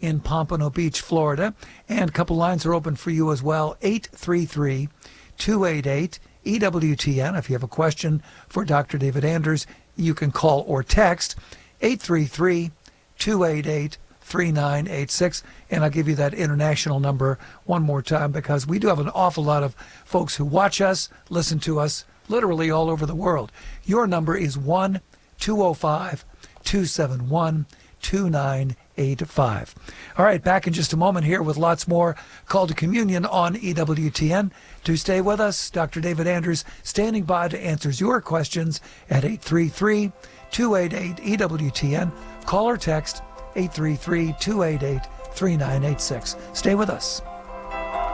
in Pompano Beach, Florida. And a couple lines are open for you as well, 833-288-EWTN. If you have a question for Dr. David Anders, you can call or text 833-288-3986. And I'll give you that international number one more time, because we do have an awful lot of folks who watch us, listen to us, literally all over the world. Your number is 1-205-271-2985. All right, back in just a moment here with lots more Call to Communion on EWTN. Do stay with us. Dr. David Anders standing by to answer your questions at 833-288-EWTN. Call or text 833-288-3986. Stay with us.